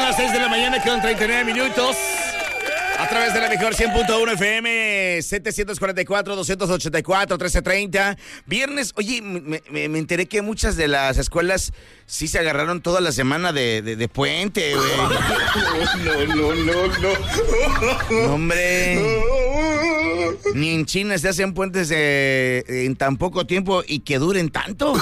las 6 de la mañana con 39 minutos. A través de la mejor 100.1 FM, 744-284-1330. Viernes, oye, me enteré que muchas de las escuelas sí se agarraron toda la semana de puente, güey. No, hombre. Ni en China se hacen puentes en tan poco tiempo y que duren tanto.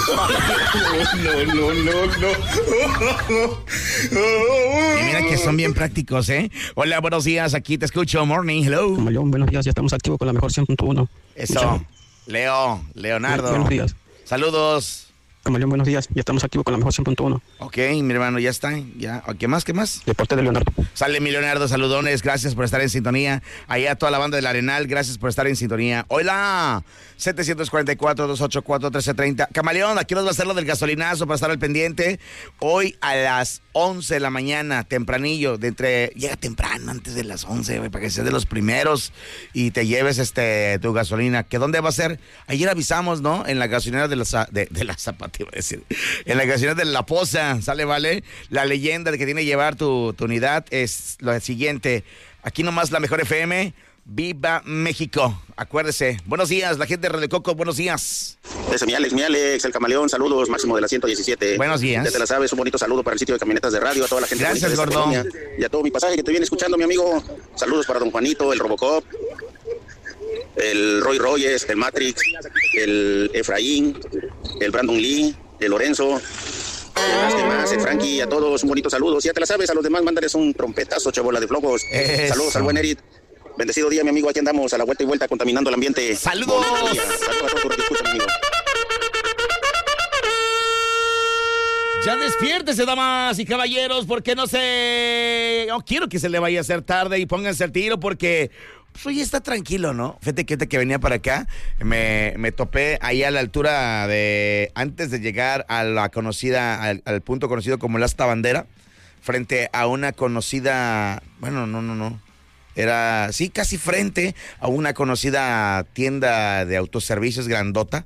Y mira que son bien prácticos, ¿eh? Hola, buenos días, aquí te escucho. Morning, hello. Camaleón, buenos días, ya estamos activos con la mejor 100.1. Eso. Leonardo. Buenos días. Saludos. Camaleón, buenos días, ya estamos activos con la mejor 100.1. Ok, mi hermano, ya está. Ya. ¿Qué más? Deporte de Leonardo. Sale mi Leonardo, saludones, gracias por estar en sintonía. Allá a toda la banda del Arenal, gracias por estar en sintonía. Hola, 744-284-1330. Camaleón, aquí nos va a hacer lo del gasolinazo para estar al pendiente. Hoy a las 11 de la mañana, tempranillo, llega temprano, antes de las 11, güey, para que seas de los primeros y te lleves tu gasolina. ¿Que dónde va a ser? Ayer avisamos, ¿no? En la gasolinera de la Zapata, iba a decir. En la gasolinera de La Poza, ¿sale, vale? La leyenda de que tiene que llevar tu unidad es lo siguiente. Aquí nomás la mejor FM. ¡Viva México! Acuérdese. Buenos días, la gente de Radio Coco, buenos días. Ese mi Alex, el Camaleón, saludos, Máximo de la 117. Buenos días. Ya te la sabes, un bonito saludo para el sitio de camionetas de radio, a toda la gente. Gracias, gordo. Y a todo mi pasaje que te viene escuchando, mi amigo. Saludos para don Juanito, el Robocop, el Roy Royes, el Matrix, el Efraín, el Brandon Lee, el Lorenzo. Demás, el Frankie, a todos un bonito saludo. Si ya te la sabes, a los demás mándales un trompetazo, chabola de flojos. Saludos al buen Erit. Bendecido día, mi amigo. Aquí andamos a la vuelta y vuelta contaminando el ambiente. ¡Saludos! Saludos a todos los que escuchan, amigo. Ya despiértese, damas y caballeros, porque no quiero que se le vaya a hacer tarde y pónganse al tiro porque pues hoy está tranquilo, ¿no? Fíjate que venía para acá, me topé ahí a la altura antes de llegar a la conocida, al punto conocido como la Asta Bandera, frente a una conocida, bueno, no. Era, sí, casi frente a una conocida tienda de autoservicios grandota.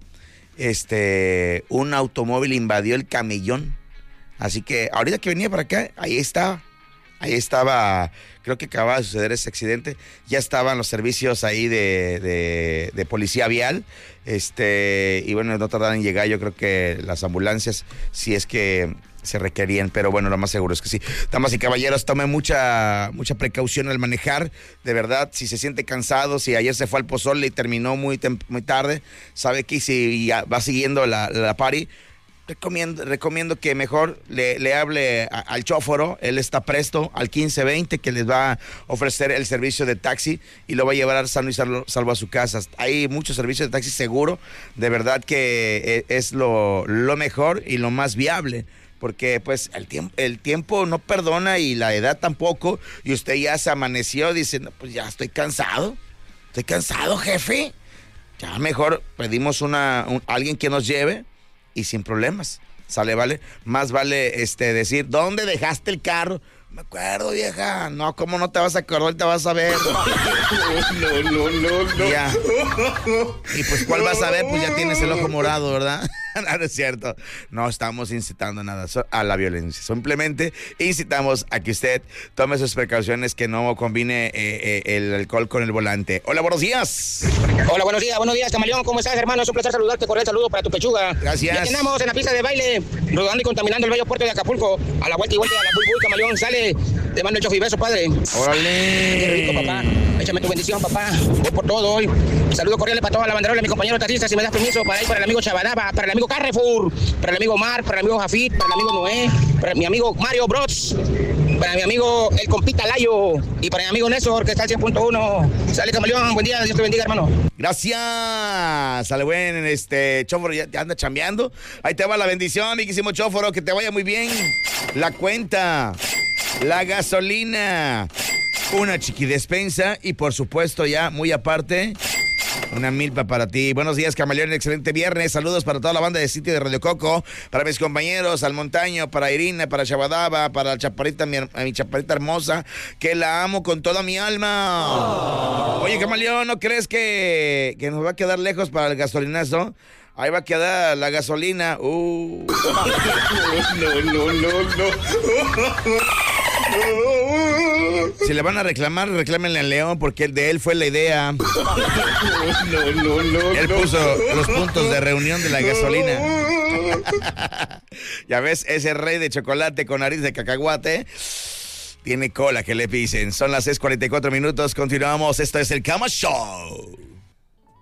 Un automóvil invadió el camellón. Así que ahorita que venía para acá, ahí estaba, creo que acababa de suceder ese accidente. Ya estaban los servicios ahí de policía vial. Y bueno, no tardaron en llegar, yo creo que las ambulancias, si es que se requerían, pero bueno, lo más seguro es que sí. Damas y caballeros, tomen mucha precaución al manejar, de verdad. Si se siente cansado, si ayer se fue al pozole y terminó muy tarde, sabe que si va siguiendo la party, recomiendo que mejor le hable al chóforo. Él está presto al 1520, que les va a ofrecer el servicio de taxi y lo va a llevar sano y salvo a su casa. Hay muchos servicios de taxi seguro, de verdad que es lo mejor y lo más viable. Porque pues el tiempo no perdona y la edad tampoco, y usted ya se amaneció diciendo, pues ya estoy cansado, jefe. Ya mejor pedimos alguien que nos lleve y sin problemas, ¿sale, vale? Más vale decir, ¿dónde dejaste el carro? Me acuerdo, vieja. No, ¿cómo no te vas a acordar? Te vas a ver. No. Ya. Y pues, ¿cuál vas a ver? Pues ya tienes el ojo morado, ¿verdad? No es cierto. No estamos incitando nada a la violencia. Simplemente incitamos a que usted tome sus precauciones, que no combine el alcohol con el volante. Hola, buenos días. Hola, buenos días, Camaleón. ¿Cómo estás, hermano? Es un placer saludarte. Cordial saludo para tu pechuga. Gracias. Ya andamos en la pista de baile, rodando y contaminando el bello puerto de Acapulco. A la vuelta y vuelta, a la bulbul, Camaleón. Sale, te mando el chofibeso, padre. Órale. Qué rico, papá. Échame tu bendición, papá. Voy por todo hoy. Saludo cordial para toda la banderola, mi compañero taxista, si me das permiso, para ir para el amigo Chabadaba, para el amigo Carrefour, para el amigo Mar, para el amigo Jafit, para el amigo Noé, para mi amigo Mario Bros, para mi amigo el compita Layo y para mi amigo Néstor, que está al 100.1. Sale, Camaleón, buen día, Dios te bendiga, hermano. Gracias. Sale buen, chóforo, ya anda chambeando. Ahí te va la bendición, miquísimo chóforo, que te vaya muy bien. La cuenta, la gasolina, una chiquidespensa y por supuesto ya muy aparte, una milpa para ti. Buenos días, Camaleón, excelente viernes. Saludos para toda la banda de sitio de Radio Coco, para mis compañeros, al Montaño, para Irina, para Chabadaba, para la chaparrita, mi chaparrita hermosa, que la amo con toda mi alma. Oye, Camaleón, ¿no crees que nos va a quedar lejos para el gasolinazo? Ahí va a quedar la gasolina. No. Si le van a reclamar, reclámenle al León, porque de él fue la idea. Él puso los puntos de reunión de la gasolina. Ya ves, ese rey de chocolate con nariz de cacahuate tiene cola que le pisen. Son las 6:44 minutos. Continuamos. Esto es el Cama Show.